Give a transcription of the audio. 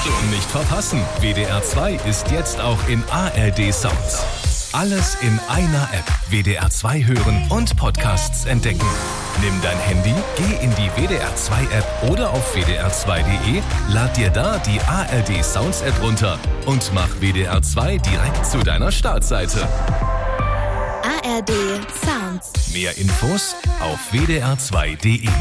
Nicht verpassen, WDR 2 ist jetzt auch in ARD Sounds. Alles in einer App. WDR 2 hören und Podcasts entdecken. Nimm dein Handy, geh in die WDR 2 App oder auf wdr2.de, lad dir da die ARD Sounds App runter und mach WDR 2 direkt zu deiner Startseite. ARD Sounds. Mehr Infos auf wdr2.de.